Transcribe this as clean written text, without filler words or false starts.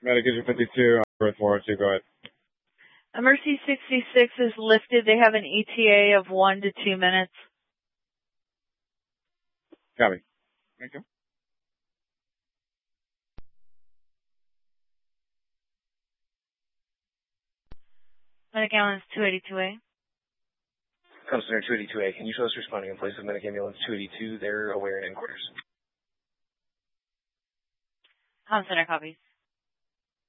Medication 52, birth 402, go ahead. Emergency 66 is lifted. They have an ETA of 1 to 2 minutes. Copy. Thank you. Medic ambulance 282A. Come Center 282A. Can you show us responding in place of Medic ambulance 282? They're aware and in quarters. Com Center copies.